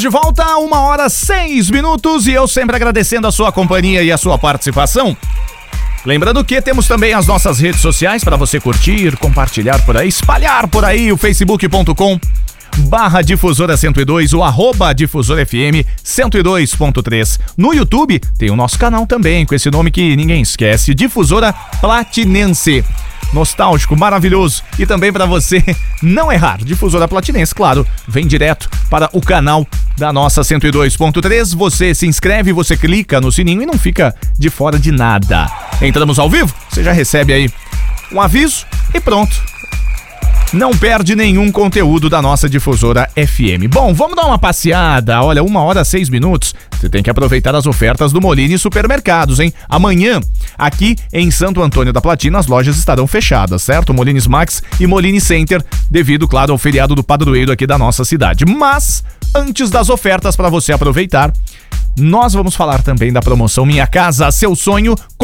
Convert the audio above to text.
De volta a 1h06 e eu sempre agradecendo a sua companhia e a sua participação. Lembrando que temos também as nossas redes sociais para você curtir, compartilhar por aí, espalhar por aí, o facebook.com/difusora 102, o @difusora FM 102.3. No YouTube tem o nosso canal também, com esse nome que ninguém esquece, Difusora Platinense. Nostálgico, maravilhoso. E também para você não errar, Difusora Platinense, claro, vem direto para o canal da nossa 102.3. Você se inscreve, você clica no sininho e não fica de fora de nada. Entramos ao vivo, você já recebe aí um aviso e pronto. Não perde nenhum conteúdo da nossa Difusora FM. Bom, vamos dar uma passeada. Olha, 1h06. Você tem que aproveitar as ofertas do Molini Supermercados, hein? Amanhã, aqui em Santo Antônio da Platina, as lojas estarão fechadas, certo? Molines Max e Molini Center, devido, claro, ao feriado do padroeiro aqui da nossa cidade. Mas, antes das ofertas para você aproveitar, nós vamos falar também da promoção Minha Casa, Seu Sonho,